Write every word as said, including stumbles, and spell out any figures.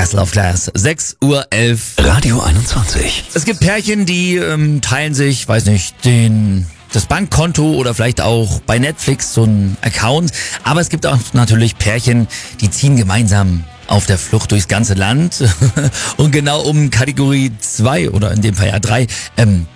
Castle of Glass. sechs Uhr elf. Radio einundzwanzig. Es gibt Pärchen, die ähm, teilen sich, weiß nicht, den das Bankkonto oder vielleicht auch bei Netflix so ein Account. Aber es gibt auch natürlich Pärchen, die ziehen gemeinsam auf der Flucht durchs ganze Land. Und genau um Kategorie zwei oder in dem Fall ja drei ähm,